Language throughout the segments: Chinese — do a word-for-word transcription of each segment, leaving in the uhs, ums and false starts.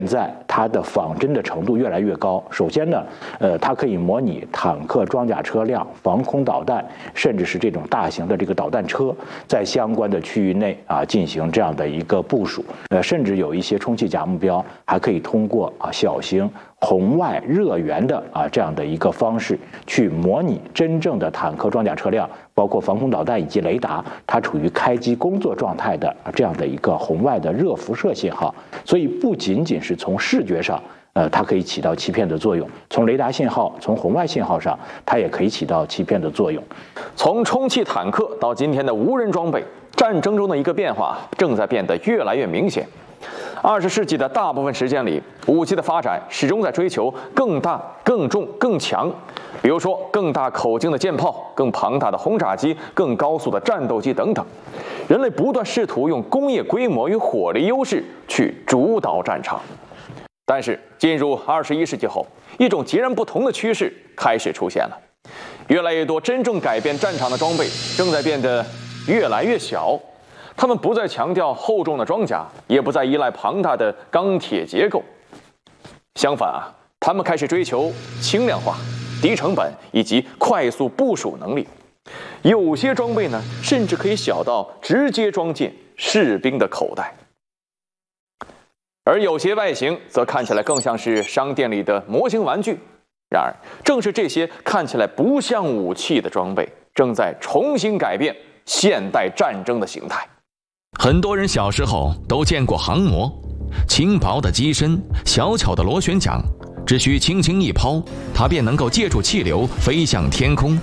在它的仿真的程度越来越高。首先呢，呃，它可以模拟坦克、装甲车辆、防空导弹，甚至是这种大型的这个导弹车，在相关的区域内啊进行这样的一个部署。呃，甚至有一些充气假目标还可以通过啊小型红外热源的啊这样的一个方式去模拟真正的坦克、装甲车辆，包括防空导弹以及雷达，它处于开机工作状态的这样的一个红外的热辐射信号。所以不仅仅是从视觉上，呃，它可以起到欺骗的作用；从雷达信号、从红外信号上，它也可以起到欺骗的作用。 从充气坦克到今天的无人装备，战争中的一个变化正在变得越来越明显。二十世纪的大部分时间里，武器的发展始终在追求更大、更重、更强。比如说，更大口径的舰炮、更庞大的轰炸机、更高速的战斗机等等。人类不断试图用工业规模与火力优势去主导战场。但是，进入二十一世纪后，一种截然不同的趋势开始出现了。越来越多真正改变战场的装备正在变得越来越小。他们不再强调厚重的装甲，也不再依赖庞大的钢铁结构。相反啊，他们开始追求轻量化、低成本以及快速部署能力。有些装备呢，甚至可以小到直接装进士兵的口袋。而有些外形则看起来更像是商店里的模型玩具。然而，正是这些看起来不像武器的装备，正在重新改变现代战争的形态。 很多人小时候都见过航模，轻薄的机身，小巧的螺旋桨，只需轻轻一抛，它便能够借助气流飞向天空。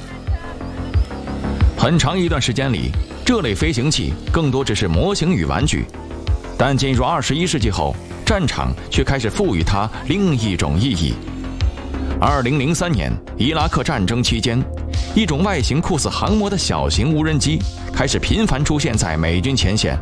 很长一段时间里，这类飞行器更多只是模型与玩具，但进入二十一世纪后，战场却开始赋予它另一种意义。二零零三年，伊拉克战争期间，一种外形酷似航模的小型无人机开始频繁出现在美军前线。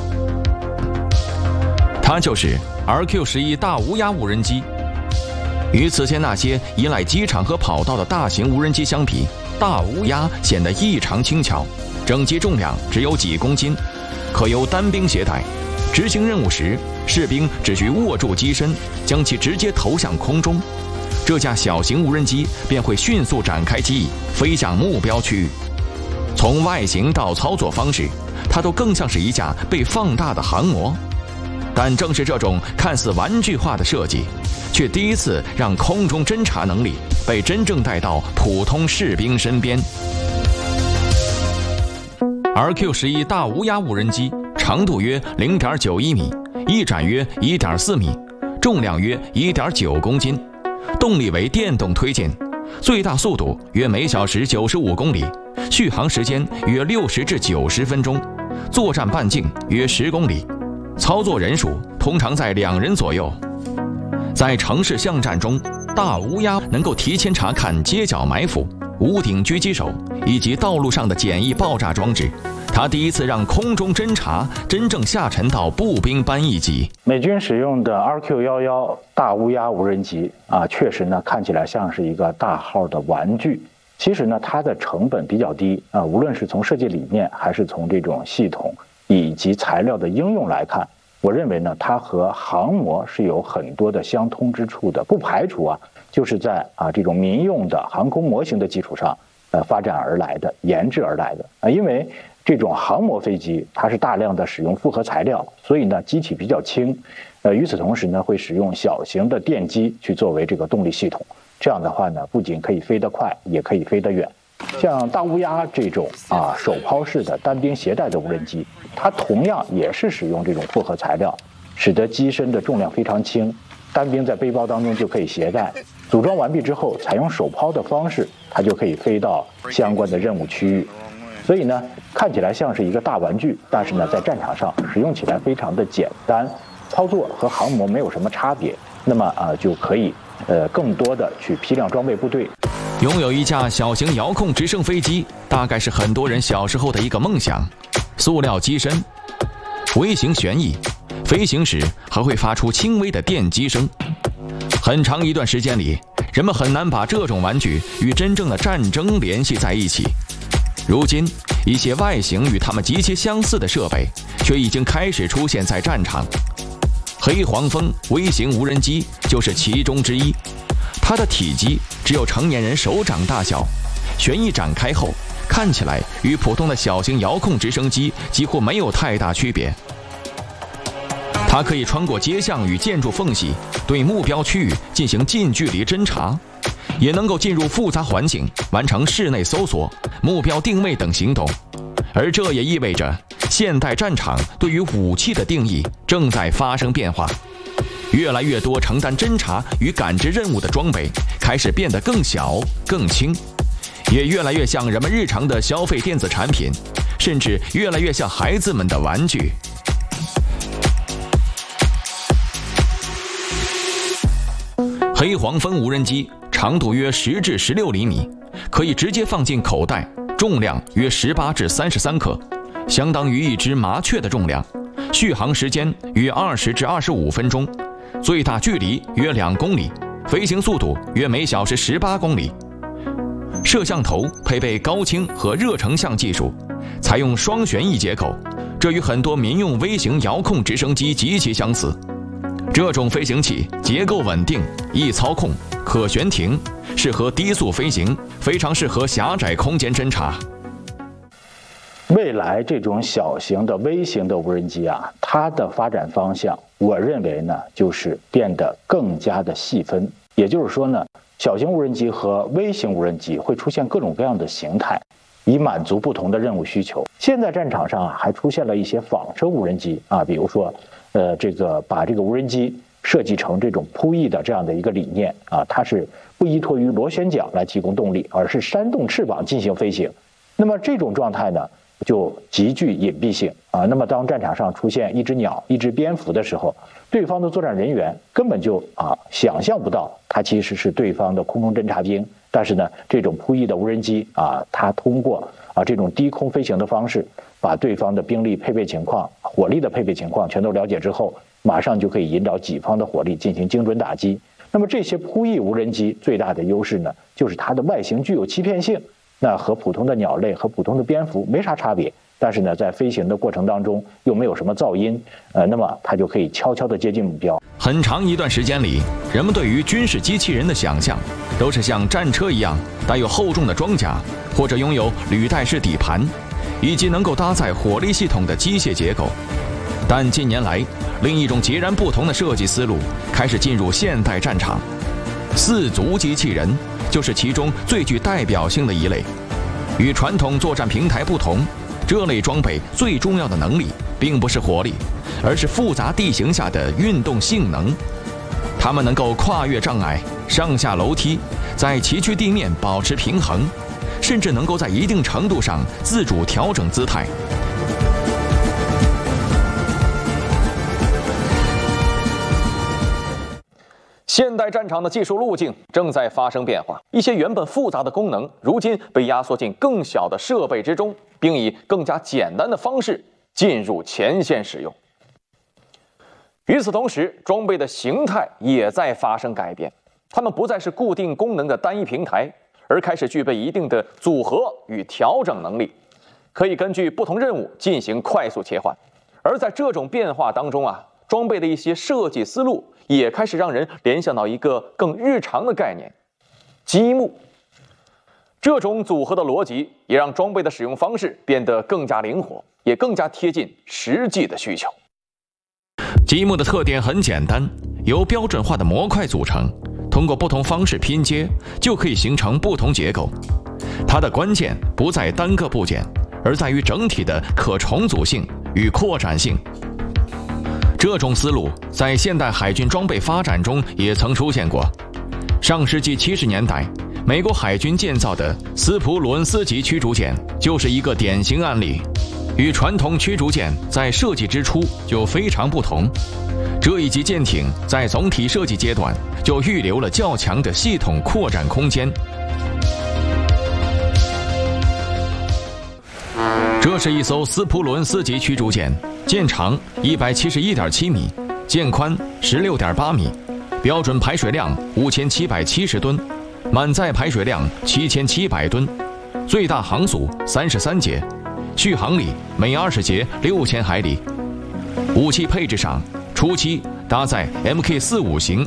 它就是 R Q 十一 大乌鸦无人机。与此前那些依赖机场和跑道的大型无人机相比，大乌鸦显得异常轻巧，整机重量只有几公斤，可由单兵携带。执行任务时，士兵只需握住机身，将其直接投向空中，这架小型无人机便会迅速展开机翼，飞向目标区域。从外形到操作方式，它都更像是一架被放大的航模。但正是这种看似玩具化的设计，却第一次让空中侦察能力被真正带到普通士兵身边。R Q 十一 大乌鸦无人机长度约 零点九一米，翼展约 一点四米，重量约 一点九公斤，动力为电动推进，最大速度约每小时九十五公里，续航时间约六十至九十分钟，作战半径约十公里，操作人数通常在两人左右。在城市巷战中，大乌鸦能够提前查看街角埋伏、屋顶狙击手以及道路上的简易爆炸装置。它第一次让空中侦察真正下沉到步兵班一级。 美军使用的 R Q 一一 大乌鸦无人机啊，确实呢看起来像是一个大号的玩具。其实呢，它的成本比较低啊，无论是从设计理念还是从这种系统以及材料的应用来看，我认为呢，它和航模是有很多的相通之处的，不排除啊，就是在啊这种民用的航空模型的基础上，呃发展而来的、研制而来的啊，因为这种航模飞机它是大量的使用复合材料，所以呢机体比较轻，呃与此同时呢会使用小型的电机去作为这个动力系统，这样的话呢不仅可以飞得快，也可以飞得远。像大乌鸦这种啊手抛式的单兵携带的无人机，它同样也是使用这种复合材料，使得机身的重量非常轻，单兵在背包当中就可以携带。组装完毕之后，采用手抛的方式，它就可以飞到相关的任务区域。所以呢，看起来像是一个大玩具，但是呢，在战场上使用起来非常的简单，操作和航模没有什么差别。那么啊、呃，就可以呃更多的去批量装备部队。 拥有一架小型遥控直升飞机，大概是很多人小时候的一个梦想。塑料机身，微型旋翼，飞行时还会发出轻微的电击声。很长一段时间里，人们很难把这种玩具与真正的战争联系在一起。如今，一些外形与它们极其相似的设备，却已经开始出现在战场。 黑黄蜂微型无人机就是其中之一。它的体积只有成年人手掌大小，旋翼展开后，看起来与普通的小型遥控直升机几乎没有太大区别。它可以穿过街巷与建筑缝隙，对目标区域进行近距离侦察，也能够进入复杂环境，完成室内搜索、目标定位等行动。而这也意味着，现代战场对于武器的定义正在发生变化。越来越多承担侦察与感知任务的装备开始变得更小、更轻，也越来越像人们日常的消费电子产品，甚至越来越像孩子们的玩具。黑黄蜂无人机长度约十至十六厘米，可以直接放进口袋，重量约十八至三十三克，相当于一只麻雀的重量。续航时间约二十至二十五分钟，最大距离约两公里，飞行速度约每小时十八公里。摄像头配备高清和热成像技术，采用双旋翼结构，这与很多民用微型遥控直升机极其相似。这种飞行器结构稳定、易操控、可悬停，适合低速飞行，非常适合狭窄空间侦察。 未来这种小型的微型的无人机啊，它的发展方向，我认为呢，就是变得更加的细分。也就是说呢，小型无人机和微型无人机会出现各种各样的形态，以满足不同的任务需求。现在战场上啊，还出现了一些仿生无人机啊，比如说，呃，这个把这个无人机设计成这种扑翼的这样的一个理念啊，它是不依托于螺旋桨来提供动力，而是扇动翅膀进行飞行。那么这种状态呢，就极具隐蔽性啊。那么当战场上出现一只鸟、一只蝙蝠的时候，对方的作战人员根本就啊想象不到它其实是对方的空中侦察兵。但是呢，这种扑翼的无人机啊，它通过啊这种低空飞行的方式，把对方的兵力配备情况、火力的配备情况全都了解之后，马上就可以引导己方的火力进行精准打击。那么这些扑翼无人机最大的优势呢，就是它的外形具有欺骗性。那和普通的鸟类和普通的蝙蝠没啥差别，但是呢，在飞行的过程当中又没有什么噪音，呃，那么它就可以悄悄地接近目标。 很长一段时间里，人们对于军事机器人的想象都是像战车一样带有厚重的装甲，或者拥有履带式底盘，以及能够搭载火力系统的机械结构。但近年来，另一种截然不同的设计思路开始进入现代战场，四足机器人就是其中最具代表性的一类。与传统作战平台不同，这类装备最重要的能力并不是火力，而是复杂地形下的运动性能。它们能够跨越障碍、上下楼梯，在崎岖地面保持平衡，甚至能够在一定程度上自主调整姿态。 现代战场的技术路径正在发生变化，一些原本复杂的功能，如今被压缩进更小的设备之中，并以更加简单的方式进入前线使用。与此同时，装备的形态也在发生改变，它们不再是固定功能的单一平台，而开始具备一定的组合与调整能力，可以根据不同任务进行快速切换。而在这种变化当中啊，装备的一些设计思路也开始让人联想到一个更日常的概念——积木。这种组合的逻辑也让装备的使用方式变得更加灵活，也更加贴近实际的需求。 积木的特点很简单，由标准化的模块组成，通过不同方式拼接，就可以形成不同结构。它的关键不在单个部件，而在于整体的可重组性与扩展性。这种思路在现代海军装备发展中也曾出现过。上世纪七十年代，美国海军建造的斯普鲁恩斯级驱逐舰就是一个典型案例。与传统驱逐舰在设计之初就非常不同，这一级舰艇在总体设计阶段就预留了较强的系统扩展空间。这是一艘斯普鲁恩斯级驱逐舰，舰长一百七十一点七米，舰宽十六点八米，标准排水量五千七百七十吨，满载排水量七千七百吨，最大航速三十三节。续航里每二十节六千海里。武器配置上，初期搭载 M K 四五型